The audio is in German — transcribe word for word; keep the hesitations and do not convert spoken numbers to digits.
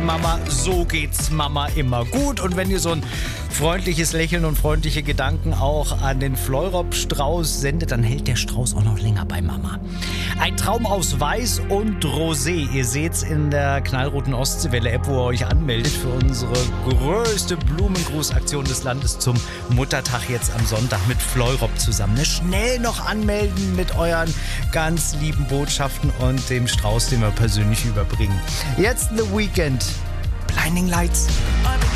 Mama, so geht's Mama immer gut. Und wenn ihr so ein freundliches Lächeln und freundliche Gedanken auch an den Fleurop-Strauß sendet, dann hält der Strauß auch noch länger bei Mama. Ein Traum aus Weiß und Rosé. Ihr seht's in der knallroten Ostseewelle-App, wo ihr euch anmeldet für unsere größte Blumengrußaktion des Landes zum Muttertag jetzt am Sonntag mit Fleurop zusammen. Ne? Schnell noch anmelden mit euren ganz lieben Botschaften und dem Strauß, den wir persönlich überbringen. Jetzt The Weekend. Blinding Lights.